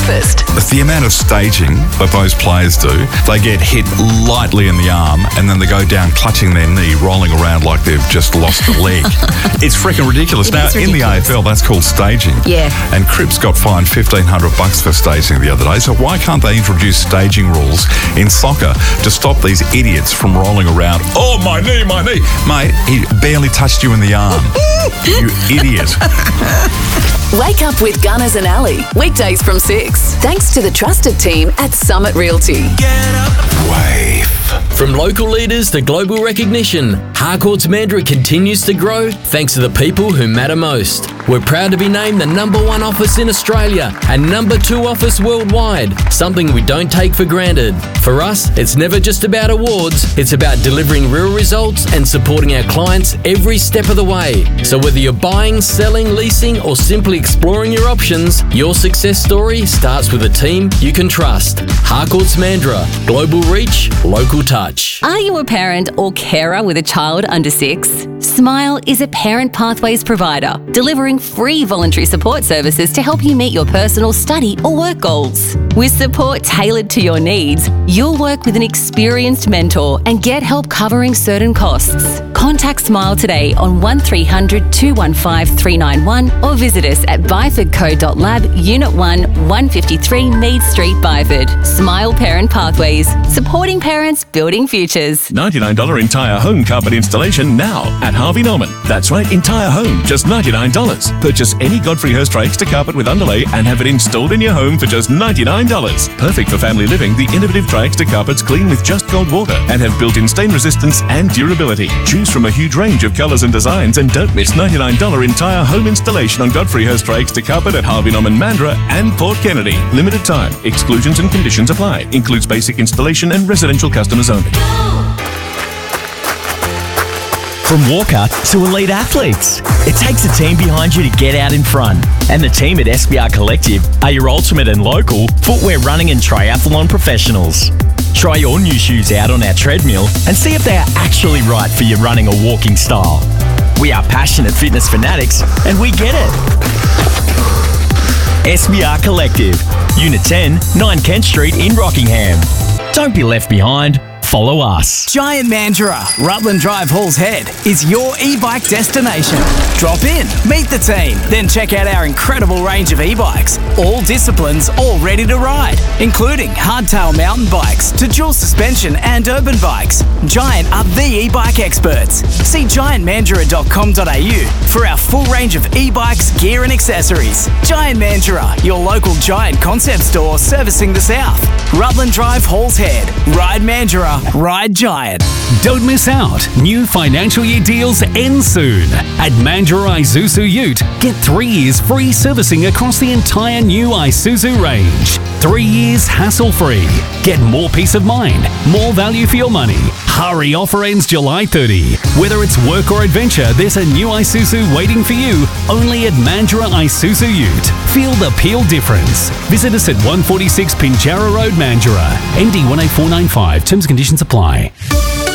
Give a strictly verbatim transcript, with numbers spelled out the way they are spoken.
breakfast. The amount of staging that those players do, they get hit lightly in the arm and then they go down clutching their knee, rolling around like they've just lost a leg. It's freaking ridiculous. It now, is in the A F L, that's called staging. Yeah. And Cripps got fined fifteen hundred bucks for staging the other day. So why can't they introduce staging rules in soccer to stop these idiots from rolling around? Oh, my knee, my knee. Mate, he barely touched you in the arm. You idiot. Wake up with Gunners and Ali. Weekdays from six. Thanks to the trusted team at Summit Realty. Get up. Wave. From local leaders to global recognition, Harcourts Mandurah continues to grow thanks to the people who matter most. We're proud to be named the number one office in Australia and number two office worldwide, something we don't take for granted. For us, it's never just about awards, it's about delivering real results and supporting our clients every step of the way. So whether you're buying, selling, leasing, or simply exploring your options, your success story starts with a team you can trust. Harcourts Mandurah, global reach, local touch. Are you a parent or carer with a child under six? Smile is a Parent Pathways provider, delivering free voluntary support services to help you meet your personal study or work goals. With support tailored to your needs, you'll work with an experienced mentor and get help covering certain costs. Contact Smile today on one three hundred, two one five, three nine one or visit us at byford co dot lab, Unit one, one fifty-three Mead Street, Byford. Smile Parent Pathways, supporting parents, building futures. ninety-nine dollars entire home carpet installation now at Harvey Norman. That's right, entire home, just ninety-nine dollars. Purchase any Godfrey Hirst extra carpet with underlay and have it installed in your home for just ninety-nine dollars. Perfect for family living, the innovative Tri-Extra carpets clean with just cold water and have built-in stain resistance and durability. Choose from a huge range of colours and designs and don't miss ninety-nine dollars entire home installation on Godfrey Hirst Tri-Extra carpet at Harvey Norman Mandurah and Port Kennedy. Limited time. Exclusions and conditions apply. Includes basic installation and residential customers only. From Walker to elite athletes, it takes a team behind you to get out in front. And the team at S B R Collective are your ultimate and local footwear running and triathlon professionals. Try your new shoes out on our treadmill and see if they are actually right for your running or walking style. We are passionate fitness fanatics and we get it. S B R Collective, Unit ten, nine Kent Street in Rockingham. Don't be left behind. Follow us. Giant Mandurah, Rutland Drive, Halls Head, is your e-bike destination. Drop in, meet the team, then check out our incredible range of e-bikes. All disciplines, all ready to ride, including hardtail mountain bikes to dual suspension and urban bikes. Giant are the e-bike experts. See giant mandurah dot com dot a u for our full range of e-bikes, gear and accessories. Giant Mandurah, your local Giant concept store servicing the south. Rutland Drive, Halls Head. Ride Mandurah. Ride Giant. Don't miss out. New financial year deals end soon. At Mandurah Isuzu Ute, get three years free servicing across the entire new Isuzu range. Three years hassle-free. Get more peace of mind, more value for your money. Hurry, offer ends July thirtieth. Whether it's work or adventure, there's a new Isuzu waiting for you only at Mandurah Isuzu Ute. Feel the Peel difference. Visit us at one forty-six Pinjarra Road, Mandurah. N D one eight four nine five. Terms and conditions apply.